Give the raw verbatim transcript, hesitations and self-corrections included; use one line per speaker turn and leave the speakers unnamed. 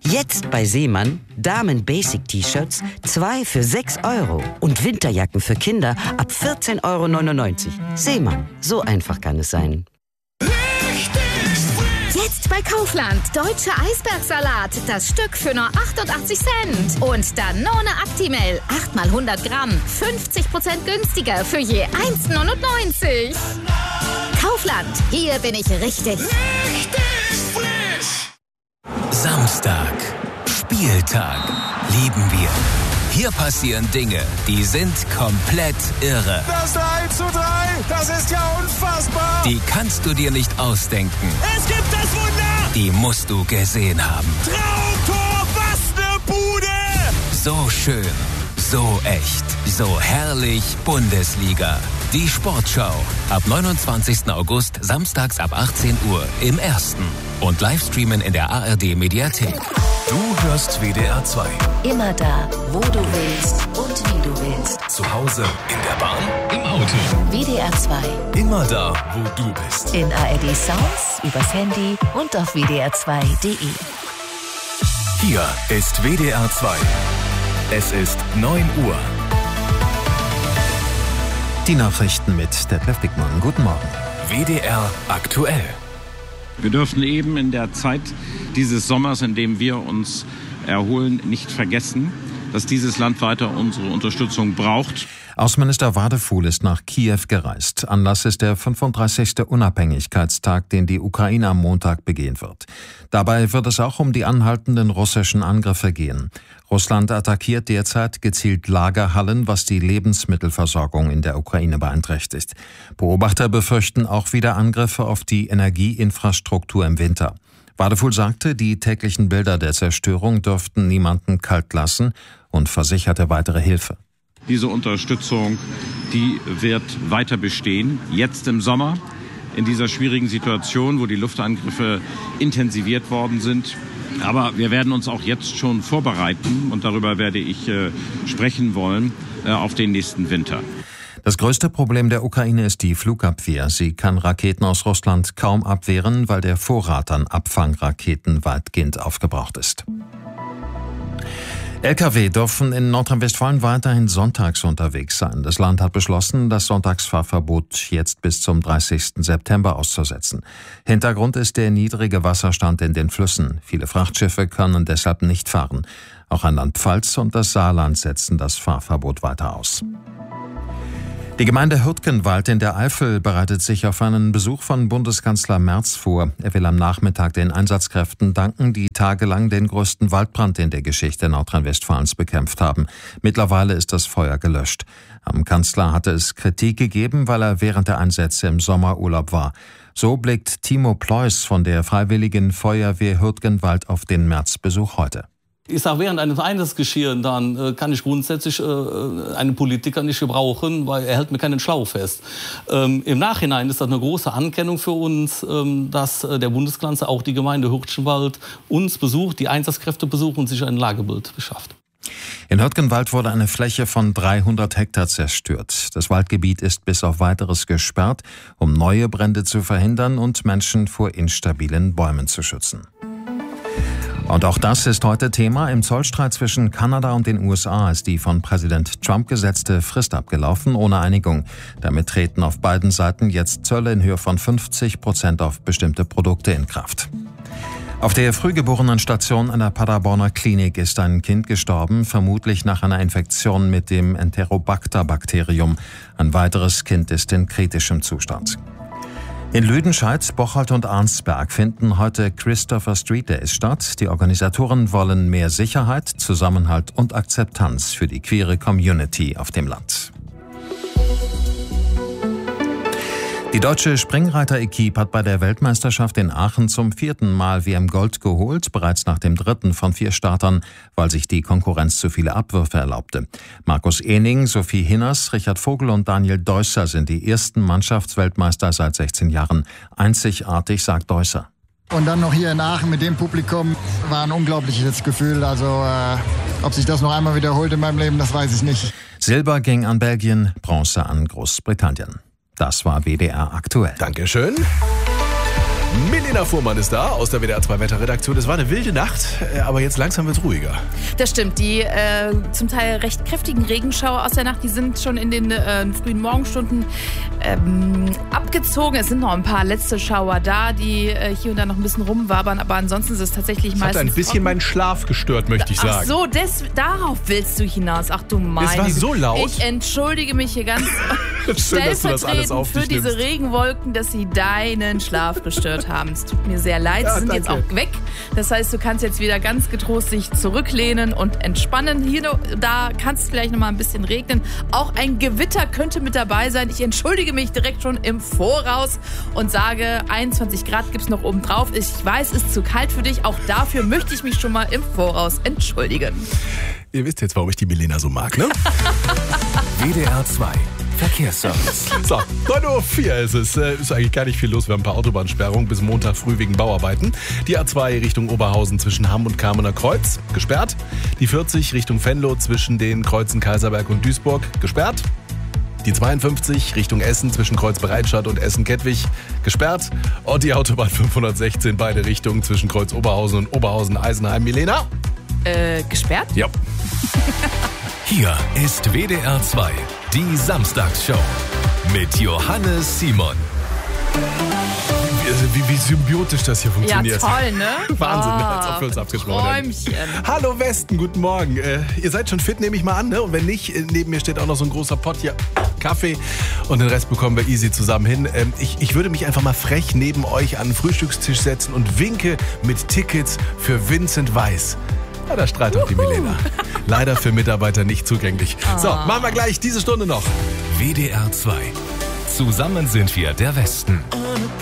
Jetzt bei Seemann Damen-Basic-T-Shirts zwei für sechs Euro und Winterjacken für Kinder ab vierzehn Euro neunundneunzig. Seemann, so einfach kann es sein.
Jetzt bei Kaufland. Deutscher Eisbergsalat. Das Stück für nur achtundachtzig Cent. Und Danone Actimel. acht mal hundert Gramm. fünfzig Prozent günstiger für je eins neunundneunzig. Kaufland. Hier bin ich richtig.
Richtig frisch.
Samstag. Spieltag. Lieben wir. Hier passieren Dinge, die sind komplett irre.
Das drei zu drei, das ist ja unfassbar.
Die kannst du dir nicht ausdenken.
Es gibt das Wunder.
Die musst du gesehen haben.
Traumtor, was ne Bude.
So schön, so echt, so herrlich Bundesliga. Die Sportschau. Ab neunundzwanzigsten August, samstags ab achtzehn Uhr im Ersten. Und Livestreamen in der A R D-Mediathek.
Du hörst W D R zwei.
Immer da, wo du willst und wie du willst.
Zu Hause, in der Bahn,
Im Auto.
W D R zwei.
immer da, wo du bist.
In A R D Sounds, übers Handy und auf W D R zwei Punkt de.
Hier ist W D R zwei. Es ist neun Uhr.
Die Nachrichten mit Detlef Dickmann. Guten Morgen.
W D R aktuell.
Wir dürfen eben in der Zeit dieses Sommers, in dem wir uns erholen, nicht vergessen, dass dieses Land weiter unsere Unterstützung braucht.
Außenminister Wadefuhl ist nach Kiew gereist. Anlass ist der fünfunddreißigste Unabhängigkeitstag, den die Ukraine am Montag begehen wird. Dabei wird es auch um die anhaltenden russischen Angriffe gehen. Russland attackiert derzeit gezielt Lagerhallen, was die Lebensmittelversorgung in der Ukraine beeinträchtigt. Beobachter befürchten auch wieder Angriffe auf die Energieinfrastruktur im Winter. Wadefuhl sagte, die täglichen Bilder der Zerstörung dürften niemanden kalt lassen und versicherte weitere Hilfe.
Diese Unterstützung, die wird weiter bestehen, jetzt im Sommer, in dieser schwierigen Situation, wo die Luftangriffe intensiviert worden sind. Aber wir werden uns auch jetzt schon vorbereiten, und darüber werde ich äh, sprechen wollen, äh, auf den nächsten Winter.
Das größte Problem der Ukraine ist die Flugabwehr. Sie kann Raketen aus Russland kaum abwehren, weil der Vorrat an Abfangraketen weitgehend aufgebraucht ist. L K W dürfen in Nordrhein-Westfalen weiterhin sonntags unterwegs sein. Das Land hat beschlossen, das Sonntagsfahrverbot jetzt bis zum dreißigsten September auszusetzen. Hintergrund ist der niedrige Wasserstand in den Flüssen. Viele Frachtschiffe können deshalb nicht fahren. Auch Rheinland-Pfalz und das Saarland setzen das Fahrverbot weiter aus. Die Gemeinde Hürtgenwald in der Eifel bereitet sich auf einen Besuch von Bundeskanzler Merz vor. Er will am Nachmittag den Einsatzkräften danken, die tagelang den größten Waldbrand in der Geschichte Nordrhein-Westfalens bekämpft haben. Mittlerweile ist das Feuer gelöscht. Am Kanzler hatte es Kritik gegeben, weil er während der Einsätze im Sommerurlaub war. So blickt Timo Pleuß von der Freiwilligen Feuerwehr Hürtgenwald auf den Märzbesuch heute.
Ich sage, während eines Einsatzgeschehens dann äh, kann ich grundsätzlich äh, einen Politiker nicht gebrauchen, weil er hält mir keinen Schlauch fest. Ähm, Im Nachhinein ist das eine große Anerkennung für uns, ähm, dass äh, der Bundeskanzler auch die Gemeinde Hürtgenwald uns besucht, die Einsatzkräfte besucht und sich ein Lagebild beschafft.
In Hürtgenwald wurde eine Fläche von dreihundert Hektar zerstört. Das Waldgebiet ist bis auf Weiteres gesperrt, um neue Brände zu verhindern und Menschen vor instabilen Bäumen zu schützen. Und auch das ist heute Thema. Im Zollstreit zwischen Kanada und den U S A ist die von Präsident Trump gesetzte Frist abgelaufen, ohne Einigung. Damit treten auf beiden Seiten jetzt Zölle in Höhe von fünfzig Prozent auf bestimmte Produkte in Kraft. Auf der Frühgeborenen-Station einer Paderborner Klinik ist ein Kind gestorben, vermutlich nach einer Infektion mit dem Enterobacter-Bakterium. Ein weiteres Kind ist in kritischem Zustand. In Lüdenscheid, Bocholt und Arnsberg finden heute Christopher Street Days statt. Die Organisatoren wollen mehr Sicherheit, Zusammenhalt und Akzeptanz für die queere Community auf dem Land. Die deutsche Springreiter-Equipe hat bei der Weltmeisterschaft in Aachen zum vierten Mal W M-Gold geholt, bereits nach dem dritten von vier Startern, weil sich die Konkurrenz zu viele Abwürfe erlaubte. Markus Ehning, Sophie Hinners, Richard Vogel und Daniel Deusser sind die ersten Mannschaftsweltmeister seit sechzehn Jahren. Einzigartig, sagt Deusser.
Und dann noch hier in Aachen mit dem Publikum war ein unglaubliches Gefühl. Also äh, ob sich das noch einmal wiederholt in meinem Leben, das weiß ich nicht.
Silber ging an Belgien, Bronze an Großbritannien. Das war W D R aktuell.
Dankeschön.
Milena Fuhrmann ist da aus der W D R zwei Wetterredaktion. Es war eine wilde Nacht, aber jetzt langsam wird es ruhiger.
Das stimmt. Die äh, zum Teil recht kräftigen Regenschauer aus der Nacht, die sind schon in den äh, frühen Morgenstunden ähm, abgezogen. Es sind noch ein paar letzte Schauer da, die äh, hier und da noch ein bisschen rumwabern, aber ansonsten ist es tatsächlich
das
meistens...
hat ein bisschen trocken. Meinen Schlaf gestört, möchte ich sagen.
Ach so, des, darauf willst du hinaus. Ach du meine
Es war so laut.
Ich entschuldige mich hier ganz
Schön, dass du das alles auf
für
dich
diese
nimmst.
Regenwolken, dass sie deinen Schlaf gestört haben. Es tut mir sehr leid,
Ja,
sie sind
danke.
jetzt auch weg. Das heißt, du kannst jetzt wieder ganz getrost sich zurücklehnen und entspannen. Hier, da kann es vielleicht noch mal ein bisschen regnen. Auch ein Gewitter könnte mit dabei sein. Ich entschuldige mich direkt schon im Voraus und sage, einundzwanzig Grad gibt es noch oben drauf. Ich weiß, es ist zu kalt für dich. Auch dafür möchte ich mich schon mal im Voraus entschuldigen.
Ihr wisst jetzt, warum ich die Milena so mag, ne?
W D R zwei Verkehrsservice.
So, neun Uhr vier ist es. Äh, Ist eigentlich gar nicht viel los. Wir haben ein paar Autobahnsperrungen bis Montag früh wegen Bauarbeiten. Die A zwei Richtung Oberhausen zwischen Hamm und Kamener Kreuz, gesperrt. Die vierzig Richtung Venlo zwischen den Kreuzen Kaiserberg und Duisburg, gesperrt. Die zweiundfünfzig Richtung Essen zwischen Kreuz-Bereitstadt und Essen-Kettwig, gesperrt. Und die Autobahn fünfhundertsechzehn beide Richtungen zwischen Kreuz-Oberhausen und Oberhausen-Eisenheim. Milena?
Äh, gesperrt?
Ja.
Hier ist W D R zwei, die Samstagsshow mit Johannes Simon.
Wie, wie, wie symbiotisch das hier funktioniert.
Ja, toll, ne?
Wahnsinn,
oh,
als ob wir uns abgesprochen hätten.
Träumchen.
Hallo Westen, guten Morgen. Äh, ihr seid schon fit, nehme ich mal an, ne? Und wenn nicht, äh, neben mir steht auch noch so ein großer Pott hier Kaffee und den Rest bekommen wir easy zusammen hin. Ähm, ich, ich würde mich einfach mal frech neben euch an den Frühstückstisch setzen und winke mit Tickets für Vincent Weiss. Ja, da strahlt doch die Milena. Leider für Mitarbeiter nicht zugänglich.
Oh.
So, machen wir gleich diese Stunde noch.
W D R zwei. Zusammen sind wir der Westen.